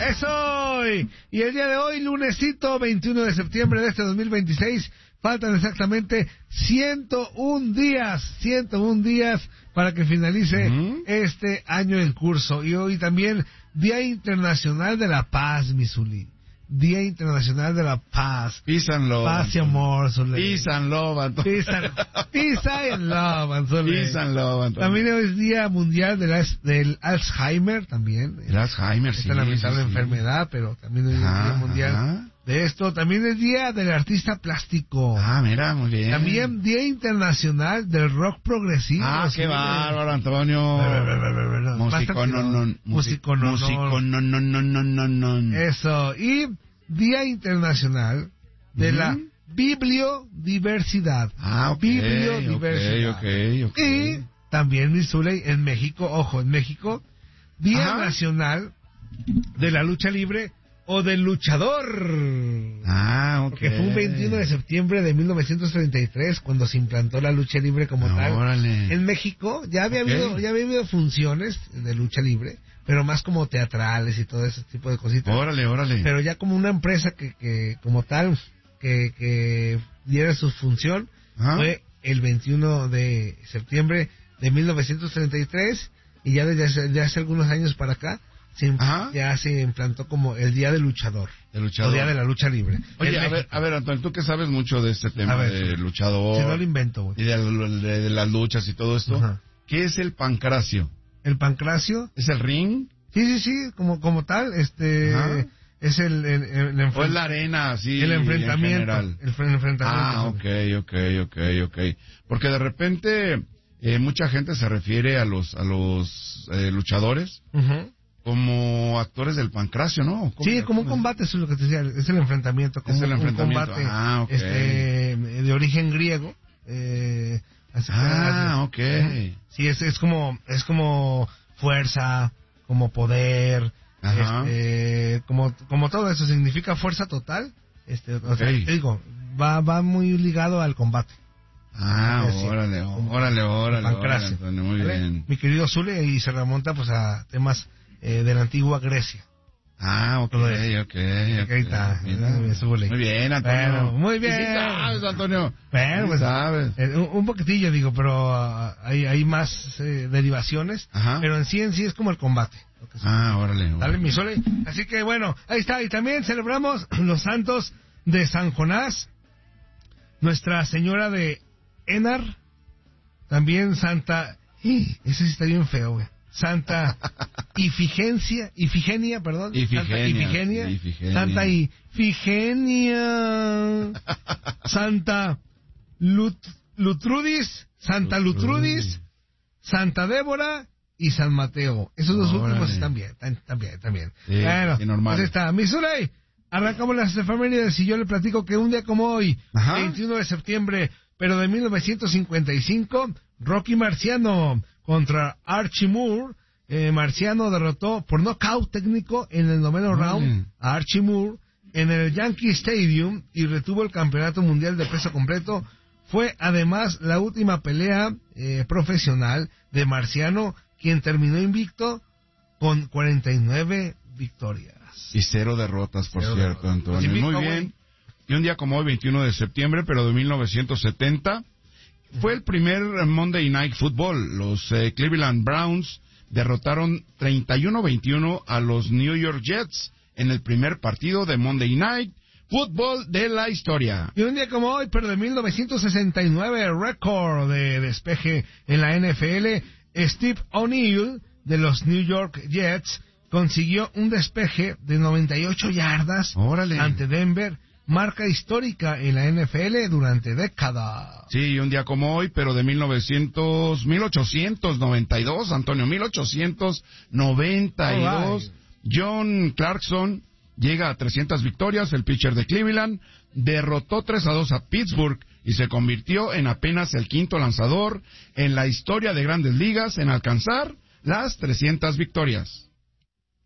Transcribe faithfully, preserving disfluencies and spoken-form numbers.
Eso. Y el día de hoy, lunesito veintiuno de septiembre de este dos mil veintiséis, faltan exactamente ciento un días, ciento un días para que finalice uh-huh. este año en curso. Y hoy también Día Internacional de la Paz, Misuli. Día Internacional de la Paz. Peace and love. Paz y amor, Soleil. Peace and love, Antonio. Peace and, peace and love, Antonio. Peace and love, Antonio. También hoy es Día Mundial del, del Alzheimer, también. El Alzheimer, sí. Esta lamentable sí, sí. enfermedad, pero también hoy es ajá, Día Mundial ajá. de esto. También es Día del Artista Plástico. Ah, mira, muy bien. También Día Internacional del Rock Progresivo. Ah, qué bárbaro, Antonio. Músico, no, no, músico, no, músico, no, no, no, no, no, no. Eso. Y Día Internacional de uh-huh. la Bibliodiversidad. Ah, ok. Bibliodiversidad. Okay, okay, okay. Y también, Missouri, en México, ojo, en México, Día Ajá. Nacional de la Lucha Libre o del Luchador. Ah, ok. Que fue un veintiuno de septiembre de mil novecientos treinta y tres cuando se implantó la lucha libre como ah, tal. Órale. En México ya había, okay. habido, ya había habido funciones de lucha libre, pero más como teatrales y todo ese tipo de cositas. Órale, órale. Pero ya como una empresa que, que como tal, que, que diera su función, ¿ah? Fue el veintiuno de septiembre de mil novecientos treinta y tres, y ya desde hace, ya hace algunos años para acá, se, ya se implantó como el Día del Luchador. El luchador. O Día de la Lucha Libre. Oye, a ver, a ver, Antonio, tú que sabes mucho de este tema ver, de luchador. Si no lo invento, güey. Y de, de, de las luchas y todo esto. Ajá. ¿Qué es el pancracio? El pancracio. ¿Es el ring? Sí, sí, sí, como, como tal, este... Ajá. Es el, el, el, el o es la arena, sí. El enfrentamiento. El, el enfrentamiento. Ah, ok, ok, ok, ok. Porque de repente eh, mucha gente se refiere a los a los eh, luchadores uh-huh. como actores del pancracio, ¿no? Sí, como un combate, eso es lo que te decía, es el enfrentamiento. Como es el enfrentamiento. Un combate ah, okay. este, de origen griego. Eh, así, ah, ok. Sí, es, es como es como fuerza, como poder... Ajá. Este, como como todo eso significa fuerza total, este, o sea, okay. te digo, va va muy ligado al combate. Ah, decir, órale, órale, órale, órale, Antonio, muy ¿vale? bien. Mi querido Zule, y se remonta pues a temas eh, de la antigua Grecia. Ah, ok, ok, ok. Ahí está, muy bien, Antonio. Bueno, muy bien. Sí, sí sabes, Antonio. Bueno, pues, sabes. Eh, un, un poquitillo, digo, pero uh, hay, hay más eh, derivaciones. Ajá. Pero en sí, en sí es como el combate. Ah, órale. órale. Dale, mi Sole. Así que bueno, ahí está. Y también celebramos los santos de San Jonás, Nuestra Señora de Enar, también Santa... Ese sí está bien feo, güey. Santa Ifigencia, Ifigenia, perdón. Ifigenia, Santa Ifigenia, Ifigenia. Santa Ifigenia, Santa Lut, Lutrudis, Santa Lutrudis, Santa Débora y San Mateo. Esos dos Órale. últimos están bien, están bien, están bien. Sí, bueno, sí, normal. Pues está. Missouri, arrancamos las efemérides y yo le platico que un día como hoy, Ajá. veintiuno de septiembre, pero de mil novecientos cincuenta y cinco, Rocky Marciano contra Archie Moore. Eh, Marciano derrotó por nocaut técnico en el noveno mm. round a Archie Moore en el Yankee Stadium y retuvo el campeonato mundial de peso completo. Fue además la última pelea eh, profesional de Marciano, quien terminó invicto con cuarenta y nueve victorias. Y cero derrotas, por cero cierto, derrotas. Antonio. Muy Muy bien. Y un día como hoy, veintiuno de septiembre, pero de mil novecientos setenta, fue el primer Monday Night Football. Los eh, Cleveland Browns derrotaron treinta y uno a veintiuno a los New York Jets en el primer partido de Monday Night Football de la historia. Y un día como hoy, pero de mil novecientos sesenta y nueve, récord de despeje en la N F L, Steve O'Neill de los New York Jets consiguió un despeje de noventa y ocho yardas Órale. ante Denver, marca histórica en la N F L durante décadas. Sí, un día como hoy, pero de mil novecientos, mil ochocientos noventa y dos, Antonio, mil ochocientos noventa y dos, right. John Clarkson llega a trescientas victorias, el pitcher de Cleveland, derrotó tres a dos a Pittsburgh y se convirtió en apenas el quinto lanzador en la historia de Grandes Ligas en alcanzar las trescientas victorias.